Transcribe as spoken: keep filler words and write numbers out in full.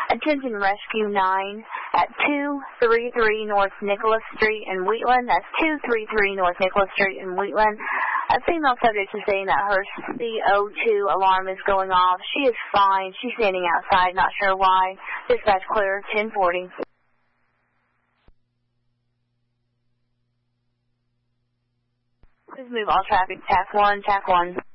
Attention Rescue nine at two thirty-three North Nicholas Street in Wheatland. That's two thirty-three North Nicholas Street in Wheatland. A female subject is saying that her C O two alarm is going off. She is fine. She's standing outside, not sure why. Dispatch clear, ten forty. Please move all traffic, T A C one, T A C one.